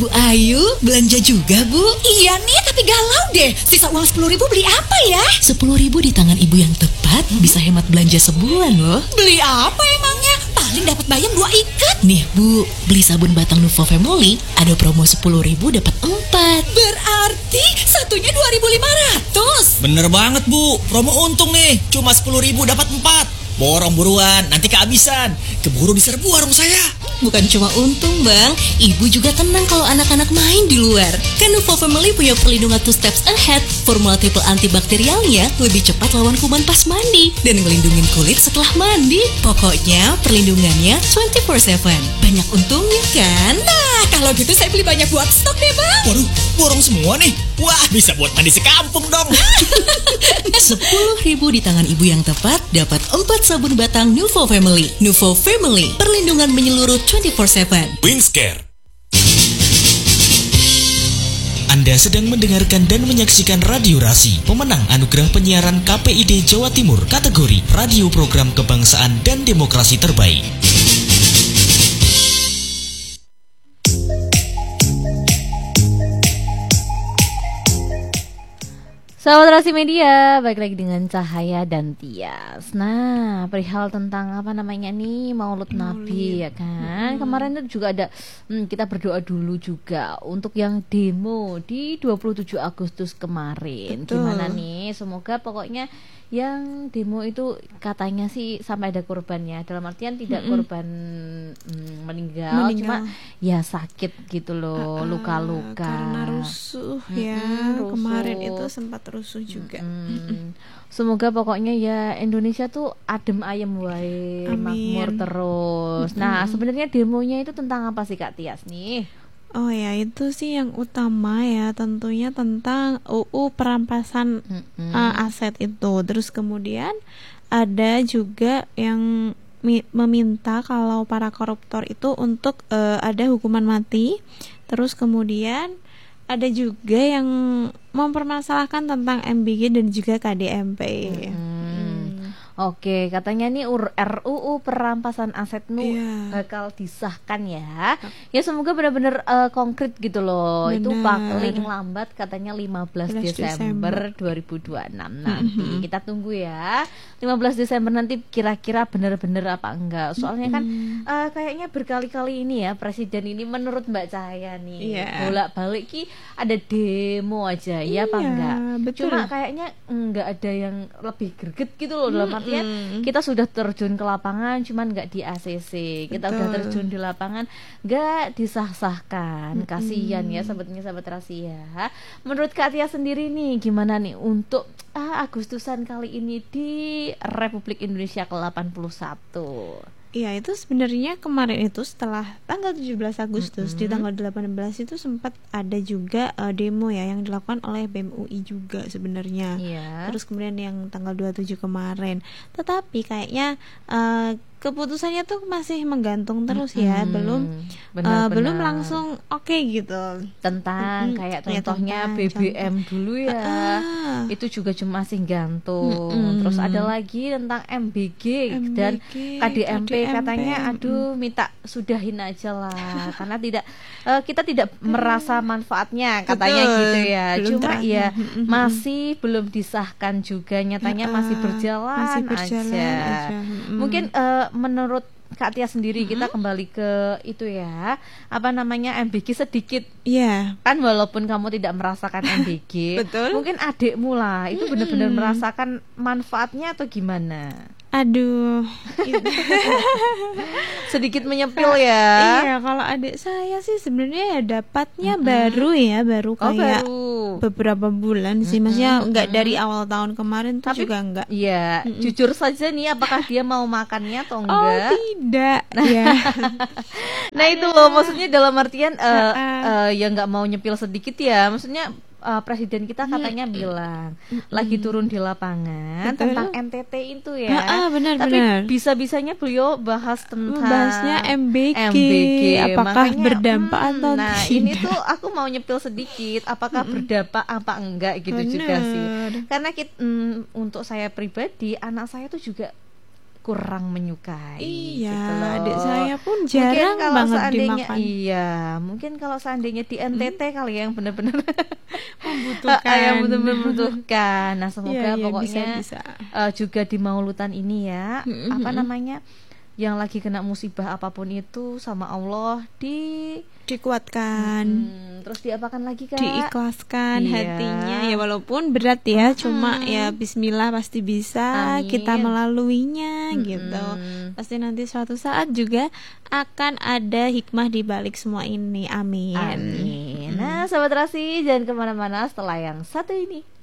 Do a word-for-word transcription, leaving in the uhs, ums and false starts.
Bu Ayu, belanja juga Bu? Iya nih, tapi galau deh. Sisa uang sepuluh ribu beli apa ya? Sepuluh ribu di tangan ibu yang tepat hmm. bisa hemat belanja sebulan loh. Beli apa emangnya? Paling dapat bayam dua ikat. Nih Bu, beli sabun batang Nuvo Family, ada promo sepuluh ribu dapat empat. Berarti satunya dua ribu lima ratus. Bener banget Bu, promo untung nih. Cuma sepuluh ribu dapat empat. Borong buruan, nanti kehabisan. Keburu diserbu warung saya. Bukan cuma untung Bang, ibu juga tenang kalau anak-anak main di luar. Kan Nuvo Family punya perlindungan two steps ahead. Formula triple antibakterialnya lebih cepat lawan kuman pas mandi dan ngelindungin kulit setelah mandi. Pokoknya perlindungannya twenty four seven. Banyak untungnya kan? Nah, kalau gitu saya beli banyak buat stok deh Bang. Waduh, borong semua nih. Wah, bisa buat mandi sekampung dong. Sepuluh ribu di tangan ibu yang tepat dapat empat sabun batang Nuvo Family. Nuvo Family, perlindungan menyeluruh twenty four seven. Wingscare. Anda sedang mendengarkan dan menyaksikan Radio Rasi, pemenang anugerah penyiaran K P I D Jawa Timur kategori Radio Program Kebangsaan dan Demokrasi Terbaik. Sahabat Rasi Media, balik lagi dengan Cahaya dan Tias. Nah, perihal tentang apa namanya nih, Maulud Nabi ya kan. Hmm. Kemarin itu juga ada hmm, kita berdoa dulu juga untuk yang demo di dua puluh tujuh Agustus kemarin. Betul. Gimana nih? Semoga pokoknya yang demo itu katanya sih sampai ada korbannya. Dalam artian tidak mm-hmm. korban mm, meninggal, meninggal, cuma ya sakit gitu loh, uh, luka-luka. Karena rusuh mm-hmm, ya. Rusuh. Kemarin itu sempat rusuh juga. Mm-hmm. Semoga pokoknya ya Indonesia tuh adem ayem wae, makmur terus. Mm-hmm. Nah, sebenarnya demonya itu tentang apa sih Kak Tias nih? Oh ya, itu sih yang utama ya, tentunya tentang U U perampasan mm-hmm. uh, aset itu. Terus kemudian ada juga yang mi- meminta kalau para koruptor itu untuk uh, ada hukuman mati. Terus kemudian ada juga yang mempermasalahkan tentang M B G dan juga K D M P. Mm-hmm. Oke, katanya nih R U U perampasan aset nu yeah. bakal disahkan ya. Ya semoga benar-benar uh, konkret gitu loh. Bener. Itu paling lambat katanya lima belas Desember dua ribu dua puluh enam nanti. Mm-hmm. Kita tunggu ya. lima belas Desember nanti kira-kira benar-benar apa enggak. Soalnya kan mm-hmm. uh, kayaknya berkali-kali ini ya presiden ini menurut Mbak Cahaya nih yeah. bolak-balik ki ada demo aja ya apa yeah, enggak. Betul. Cuma kayaknya enggak ada yang lebih greget gitu loh dalam arti Hmm. kita sudah terjun ke lapangan cuman nggak di A C C. Kita Betul. Udah terjun di lapangan nggak disah-sahkan. hmm. Kasihan ya sahabatnya sahabat Rahasia. Menurut Kak Tia sendiri nih gimana nih untuk ah, Agustusan kali ini di Republik Indonesia ke delapan puluh satu? Iya, itu sebenarnya kemarin itu setelah tanggal tujuh belas Agustus, mm-hmm. di tanggal delapan belas itu sempat ada juga uh, demo ya yang dilakukan oleh B E M U I juga sebenarnya. Yeah. Terus kemudian yang tanggal dua puluh tujuh kemarin. Tetapi kayaknya uh, keputusannya tuh masih menggantung terus ya, mm-hmm. belum benar, uh, benar. belum langsung oke okay gitu. Tentang mm-hmm. kayak contohnya ya, tentang, B B M contoh. dulu ya. Ah. Itu juga cuma masih gantung. Mm-hmm. Terus ada lagi tentang M B G, M B G dan K D M P katanya aduh minta sudahin aja lah karena tidak uh, kita tidak merasa manfaatnya katanya. Betul. Gitu ya. Belum cuma terang. ya masih belum disahkan juga, nyatanya uh, masih berjalan, masih berjalan aja, aja. Mm. Mungkin uh, menurut Kak Tia sendiri hmm? kita kembali ke itu ya, apa namanya M B G sedikit. Iya. Yeah. Kan walaupun kamu tidak merasakan M B G, betul. Mungkin adikmu lah itu hmm. benar-benar merasakan manfaatnya atau gimana? Aduh. Sedikit menyepil ya. Iya, kalau adik saya sih sebenarnya ya dapatnya mm-hmm. baru ya, baru kayak oh, baru. beberapa bulan sih. Mm-hmm. Maksudnya enggak mm-hmm. dari awal tahun kemarin tuh. Tapi, juga enggak. Iya, mm-hmm. jujur saja nih apakah dia mau makannya atau enggak? Oh, tidak. Ya. Nah, itu loh maksudnya dalam artian uh, uh, uh, ya enggak mau nyepil sedikit ya. Maksudnya Uh, presiden kita katanya hmm. bilang hmm. lagi turun di lapangan. Betul. Tentang N T T itu ya. Ah, ah, benar, tapi benar. bisa-bisanya beliau bahas tentang bahasnya M B G, M B G. Apakah makanya, berdampak hmm, atau nah tidak. Ini tuh aku mau nyepil sedikit apakah hmm. berdampak apa enggak gitu. Benar. Juga sih karena kita, mm, untuk saya pribadi anak saya tuh juga kurang menyukai. Iya, gitu loh. adik saya pun jarang kalau banget seandainya, dimakan. Iya, mungkin kalau seandainya di N T T hmm? kali yang benar-benar membutuhkan, yang benar-benar membutuhkan. Nah, semoga iya, iya, pokoknya bisa, bisa. Uh, juga di Maulutan ini ya, mm-hmm. apa namanya, yang lagi kena musibah apapun itu sama Allah di dikuatkan, hmm, terus diapakan lagi Kak? Diikhlaskan iya. hatinya ya, walaupun berat ya, hmm. cuma ya Bismillah pasti bisa. Amin. Kita melaluinya hmm. gitu. Pasti nanti suatu saat juga akan ada hikmah di balik semua ini. Amin. Amin. Nah, Sobat Rasi, jangan kemana-mana setelah yang satu ini.